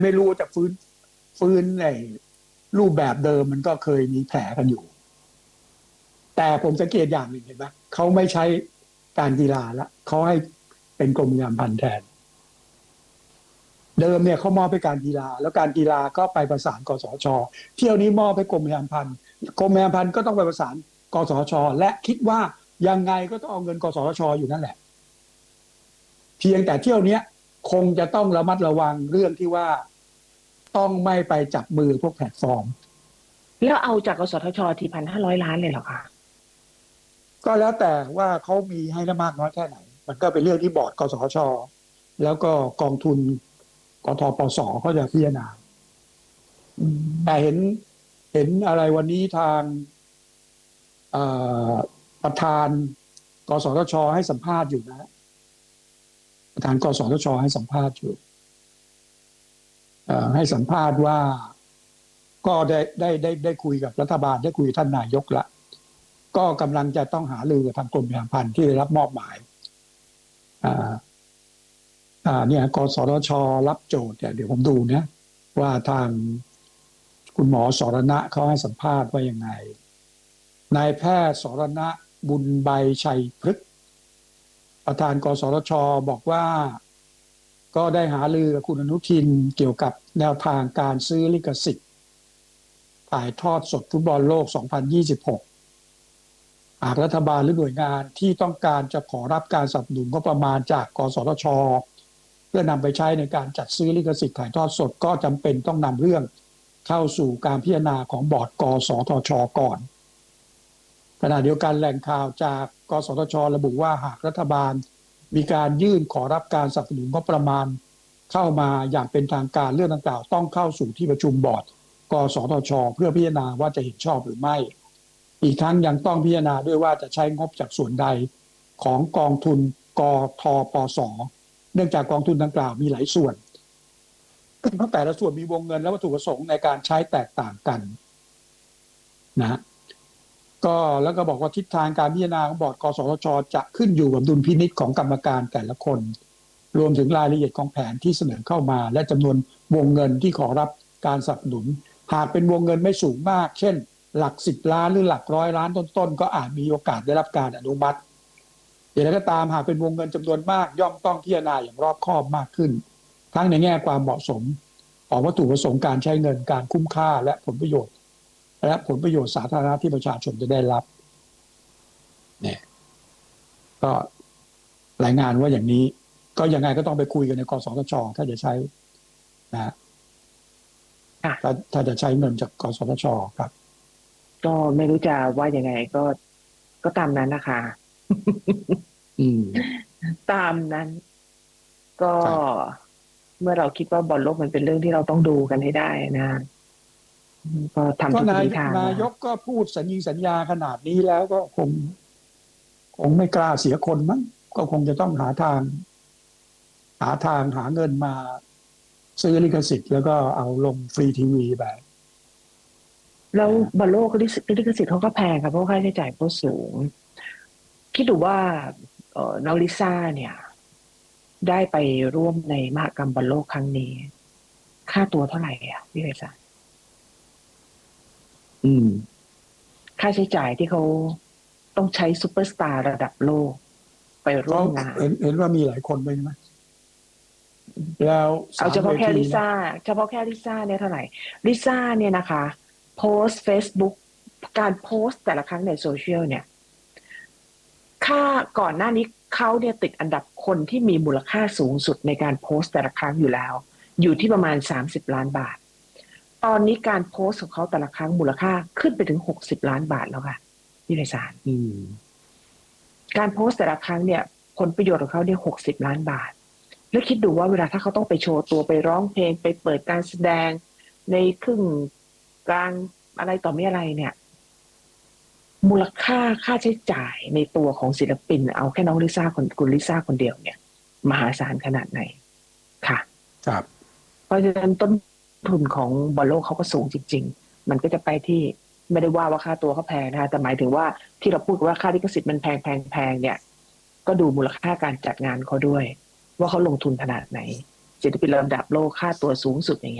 ไม่รู้จะฟื้นในรูปแบบเดิมมันก็เคยมีแผลกันอยู่แต่ผมสังเกตอย่างหนึ่งเห็นไหมเขาไม่ใช้การกีฬาละเขาให้เป็นกรมประชาสัมพันธ์แทนเดิมเนี่ยเขามอบให้การกีฬาแล้วการกีฬาก็ไปประสานกสชเที่ยวนี้มอบให้กรมประชาสัมพันธ์กรมประชาสัมพันธ์ก็ต้องไปประสานกสชและคิดว่ายังไงก็ต้องเอาเงินกสชอยู่นั่นแหละเพียงแต่เที่ยวนี้คงจะต้องระมัดระวังเรื่องที่ว่าต้องไม่ไปจับมือพวกแพลตฟอร์มแล้วเอาจากกสทชที่1,500 ล้านเลยเหรอคะก็แล้วแต่ว่าเขามีให้ได้มากน้อยแค่ไหนมันก็เป็นเรื่องที่บอร์ดกสชแล้วก็กองทุนกทปสเขาจะพิจารณาแต่เห็นอะไรวันนี้ทางประธานกสทชให้สัมภาษณ์อยู่นะประธานกสทชให้สัมภาษณ์อยู่ให้สัมภาษณ์ว่าก็ได้คุยกับรัฐบาลได้คุยกับท่านนายกละก็กำลังจะต้องหารือกับทางกรมประชาสัมพันธ์ที่ได้รับมอบหมายเนี่ยกสทชรับโจทย์เดี๋ยวผมดูนะว่าทางคุณหมอสรณะเขาให้สัมภาษณ์ว่ายังไงนายแพทย์สรณะบุญใบชัยพฤกษ์ประธานกสทชบอกว่าก็ได้หารือกับคุณอนุทินเกี่ยวกับแนวทางการซื้อลิขสิทธิ์ถ่ายทอดสดฟุตบอลโลก 2026 หากรัฐบาลหรือหน่วยงานที่ต้องการจะขอรับการสนับสนุนงบประมาณจากกสทชเพื่อนำไปใช้ในการจัดซื้อลิขสิทธิ์ถ่ายทอดสดก็จำเป็นต้องนำเรื่องเข้าสู่การพิจารณาของบอร์ดกสทชก่อนขณะเดียวกันแหล่งข่าวจากกสทชระบุว่าหากรัฐบาลมีการยื่นขอรับการสนับสนุนงบประมาณเข้ามาอย่างเป็นทางการเรื่องดังกล่าวต้องเข้าสู่ที่ประชุมบอร์ดกสทชเพื่อพิจารณาว่าจะเห็นชอบหรือไม่อีกทั้งยังต้องพิจารณาด้วยว่าจะใช้งบจากส่วนใดของกองทุนกทปสเนื่องจากกองทุนดังกล่าวมีหลายส่วนเพราะแต่ละส่วนมีวงเงินและวัตถุประสงค์ในการใช้แตกต่างกันนะก็แล้วก็บอกว่าทิศทางการพิจารณาของบอร์ดกสทชจะขึ้นอยู่กับดุลพินิจของกรรมการแต่ละคนรวมถึงรายละเอียดของแผนที่เสนอเข้ามาและจำนวนวงเงินที่ขอรับการสนับสนุนหากเป็นวงเงินไม่สูงมากเช่นหลัก10 ล้านหรือหลัก100 ล้านต้นๆก็อาจมีโอกาสได้รับการอนุมัติอย่างไรก็ตามหากเป็นวงเงินจำนวนมากย่อมต้องพิจารณาอย่างรอบคอบมากขึ้นทั้งในแง่ความเหมาะสมของวัตถุประสงค์การใช้เงินการคุ้มค่าและผลประโยชน์สาธารณะที่ประชาชนจะได้รับเนี่ยก็รายงานว่าอย่างนี้ก็ยังไงก็ต้องไปคุยกันในกสทชถ้าจะใช้นะถ้าจะใช้เงินจากกสทชครับก็ไม่รู้จะว่ายังไงก็ตามนั้นนะคะตามนั้นก็เมื่อเราคิดว่าบอลโลกมันเป็นเรื่องที่เราต้องดูกันให้ได้นะก็ทำทุกวิธีทางนายกก็พูดสัญญาขนาดนี้แล้วก็คงไม่กล้าเสียคนมั้งก็คงจะต้องหาทางหาเงินมาซื้อลิขสิทธิ์แล้วก็เอาลงฟรีทีวีแบบแล้วบอลโลกลิขสิทธิ์เขาก็แพงครับเพราะค่าใช้จ่ายเขาสูงคิดดูว่าน้องลิซ่าเนี่ยได้ไปร่วมในมหกรรมบอลโลกครั้งนี้ค่าตัวเท่าไหร่อ่ะพี่เรศค่าใช้จ่ายที่เขาต้องใช้ซูเปอร์สตาร์ระดับโลกไปร่วมงานเห็นว่ามีหลายคนไปใช่ไหมแล้วเอาเฉพาะแค่ลิซ่าเนี่ยเท่าไหร่ลิซ่าเนี่ยนะคะโพสต์ Facebook การโพสต์แต่ละครั้งในโซเชียลเนี่ยค่าก่อนหน้านี้เขาเนี่ยติดอันดับคนที่มีมูลค่าสูงสุดในการโพสต์แต่ละครั้งอยู่แล้วอยู่ที่ประมาณ30 ล้านบาทตอนนี้การโพสต์ของเขาแต่ละครั้งมูลค่าขึ้นไปถึง60 ล้านบาทแล้วค่ะพี่ไพศาลการโพสต์แต่ละครั้งเนี่ยผลประโยชน์ของเขาเนี่ย60 ล้านบาทแล้วคิดดูว่าเวลาถ้าเขาต้องไปโชว์ตัวไปร้องเพลงไปเปิดการแสดงในครึ่งกลางอะไรต่อไม่อะไรเนี่ยมูลค่าใช้จ่ายในตัวของศิลปินเอาแค่น้องลิซ่าคุณลิซ่าคนเดียวเนี่ยมหาศาลขนาดไหนค่ะครับเพราะฉะนั้นต้นทุนของบอลโลกเขาก็สูงจริงๆมันก็จะไปที่ไม่ได้ว่าค่าตัวเขาแพงนะคะแต่หมายถึงว่าที่เราพูดว่าค่าลิขสิทธิ์มันแพงเนี่ยก็ดูมูลค่าการจัดงานเขาด้วยว่าเขาลงทุนขนาดไหนศิลปินระดับโลกค่าตัวสูงสุดอย่างเงี้ย